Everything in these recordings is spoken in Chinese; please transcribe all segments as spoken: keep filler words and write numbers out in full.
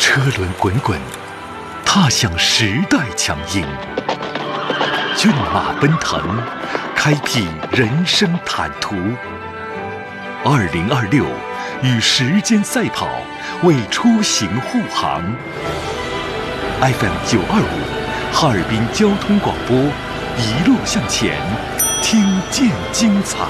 车轮滚滚，踏向时代强音。骏马奔腾，开辟人生坦途。二零二六，与时间赛跑，为出行护航。F M 九二五，哈尔滨交通广播，一路向前，听见精彩。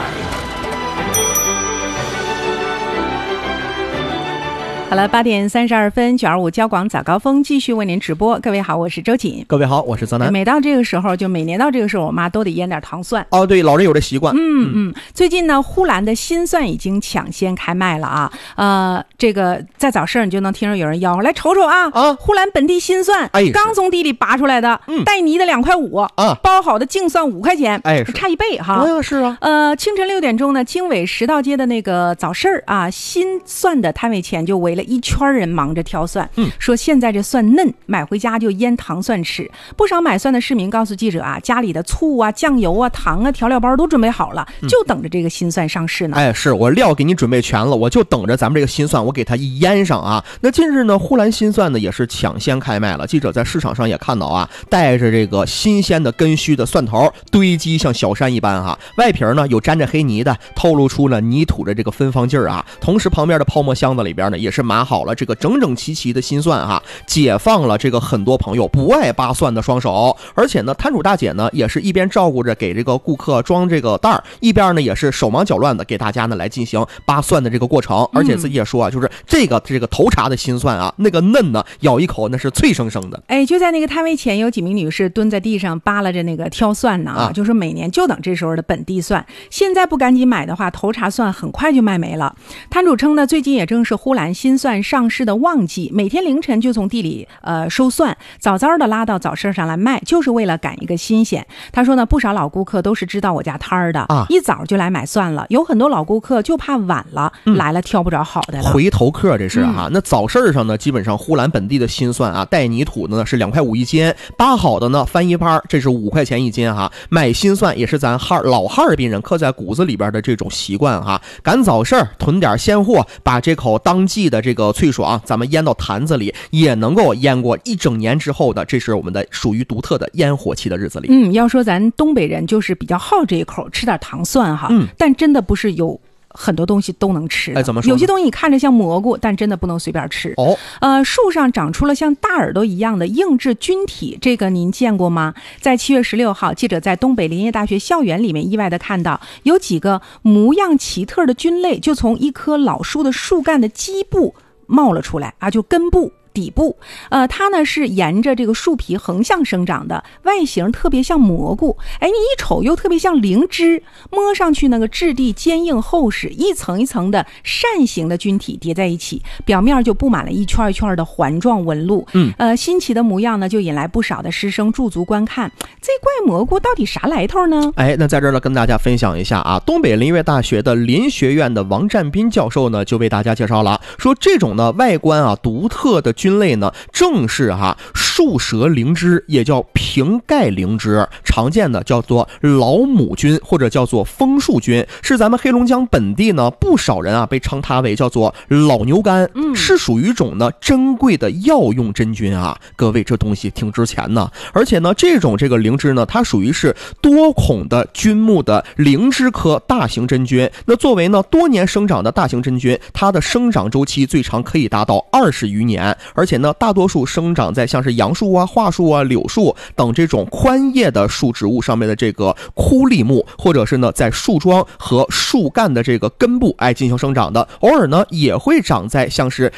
好了，八点三十二分，九二五交广早高峰继续为您直播。各位好，我是周瑾。 各位好，我是泽南。 每到这个时候，就每年到这个时候，我妈都得腌点糖蒜。 哦，对，老人有这习惯。 嗯嗯，最近呢，呼兰的新蒜已经抢先开卖了啊。呃，这个在早市你就能听着有人吆喝，来瞅瞅啊啊！呼兰本地新蒜，哎，刚从地里拔出来的，嗯，带泥的两块五啊，包好的净蒜五块钱，哎，差一倍哈。 哎呀，是啊。 呃，清晨六点钟呢，经纬十道街的那个早市啊，新蒜的摊位前就围了一圈人。忙着挑蒜，嗯，说现在这蒜嫩，买回家就腌糖蒜吃。不少买蒜的市民告诉记者啊，家里的醋啊、酱油啊、糖啊、调料包都准备好了，嗯、就等着这个新蒜上市呢。 哎，是我料给你准备全了，我就等着咱们这个新蒜，我给它一腌上啊。那近日呢，呼兰新蒜呢也是抢先开卖了。记者在市场上也看到啊，带着这个新鲜的根须的蒜头堆积像小山一般哈、啊，外皮呢有沾着黑泥的，透露出了泥土的这个芬芳劲儿啊。同时旁边的泡沫箱子里边呢也是码好了这个整整齐齐的新蒜哈，解放了这个很多朋友不爱扒蒜的双手。而且呢，摊主大姐呢也是一边照顾着给这个顾客装这个袋儿，一边呢也是手忙脚乱的给大家呢来进行扒蒜的这个过程。而且自己也说啊，就是这个这个头茬的新蒜啊，那个嫩呢，咬一口那是脆生生的。 哎，就在那个摊位前，有几名女士蹲在地上扒拉着那个挑蒜呢啊，就是每年就等这时候的本地蒜。现在不赶紧买的话，头茬蒜很快就卖没了。摊主称呢，最近也正是呼兰新蒜上市的旺季，每天凌晨就从地里呃收蒜，早早的拉到早市上来卖，就是为了赶一个新鲜。他说呢，不少老顾客都是知道我家摊儿的、啊、一早就来买蒜了，有很多老顾客就怕晚了、嗯、来了挑不着好的了。 回头客这是哈、啊嗯，那早市上呢，基本上呼兰本地的新蒜啊，带泥土的呢是两块五一斤，扒好的呢翻一拍，这是五块钱一斤哈、啊。买新蒜也是咱哈老哈尔滨人刻在骨子里边的这种习惯哈、啊。赶早市囤点鲜货，把这口当季的这个脆爽咱们腌到坛子里，也能够腌过一整年之后的，这是我们的属于独特的烟火气的日子里。 嗯，要说咱东北人就是比较好这一口，吃点糖蒜哈，嗯，但真的不是有很多东西都能吃的。 哎，怎么说？ 有些东西你看着像蘑菇，但真的不能随便吃。哦，呃，树上长出了像大耳朵一样的硬质菌体，这个您见过吗？在七月十六号，记者在东北林业大学校园里面意外的看到，有几个模样奇特的菌类就从一棵老树的树干的基部冒了出来啊，就根部。底部，呃，它呢是沿着这个树皮横向生长的，外形特别像蘑菇，哎，你一瞅又特别像灵芝，摸上去那个质地坚硬厚实，一层一层的扇形的菌体叠在一起，表面就布满了一圈一圈的环状纹路。嗯，呃，新奇的模样呢，就引来不少的师生驻足观看。这怪蘑菇到底啥来头呢？ 哎，那在这儿呢，跟大家分享一下啊，东北林业大学的林学院的王占斌教授呢，就为大家介绍了，说这种呢外观啊独特的菌类呢，正是哈、啊、树舌灵芝，也叫瓶盖灵芝，常见的叫做老母菌或者叫做枫树菌，是咱们黑龙江本地呢不少人啊被称它为叫做老牛肝，嗯，是属于一种呢珍贵的药用真菌啊。各位，这东西挺值钱呢，而且呢这种这个灵芝呢，它属于是多孔的菌目的灵芝科大型真菌。那作为呢多年生长的大型真菌，它的生长周期最长可以达到二十余年，而且呢大多数生长在像是杨树啊、桦树啊、柳树等这种宽叶的树植物上面的这个枯立木，或者是呢在树桩和树干的这个根部哎进行生长的，偶尔呢也会长在像是